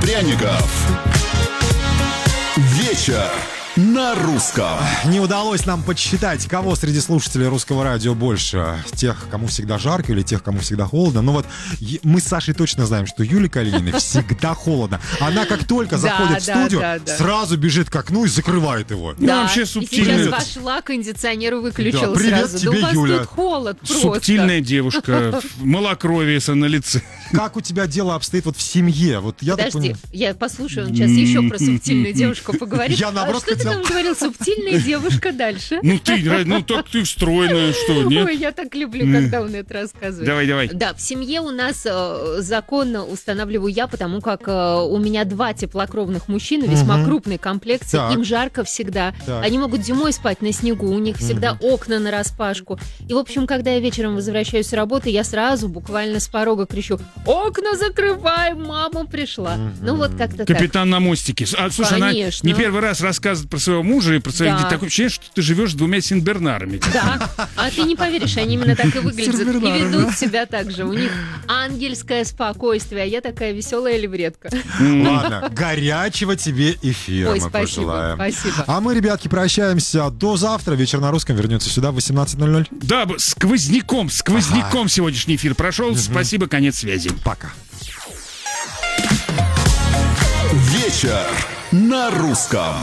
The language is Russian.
пряников. Вечер на русском. Не удалось нам подсчитать, кого среди слушателей русского радио больше. Тех, кому всегда жарко, или тех, кому всегда холодно. Но вот мы с Сашей точно знаем, что Юле Калининой всегда холодно. Она как только заходит в студию, сразу бежит к окну и закрывает его. Да, вообще субтильная. И сейчас вошла, кондиционер выключила привет сразу. тебе, да у вас Юля. тут холод просто. Субтильная девушка, малокровие на лице. Как у тебя дело обстоит вот в семье? Вот я так Подожди, понимаю... я послушаю, он сейчас еще про субтильную девушку поговорит. Я, наоборот, что ты там говорил? Субтильная девушка дальше? Так ты встроенная, что, нет? Ой, я так люблю, когда он это рассказывает. Давай. Да, в семье у нас закон устанавливаю я, потому как у меня 2 теплокровных мужчины, весьма крупной комплекции, Так. им жарко всегда. Так. Они могут зимой спать на снегу, у них всегда окна нараспашку. И, в общем, когда я вечером возвращаюсь с работы, я сразу буквально с порога кричу: окна закрываем, мама пришла. Ну вот как-то так. Капитан на мостике. Слушай, Конечно. она не первый раз рассказывает про своего мужа и про своих Да. детей. Такое ощущение, что ты живешь с 2 сенбернарами. Да, а ты не поверишь, они именно так и выглядят. И Сербернарами, ведут себя так же. У них ангельское спокойствие, а я такая веселая левретка. Ладно, горячего тебе эфира Ой, мы спасибо, пожелаем. спасибо. А мы, ребятки, прощаемся до завтра. Вечер на русском вернется сюда в 18:00. Да, сквозняком сегодняшний эфир прошел. Спасибо, конец связи. Пока. Вечер на русском.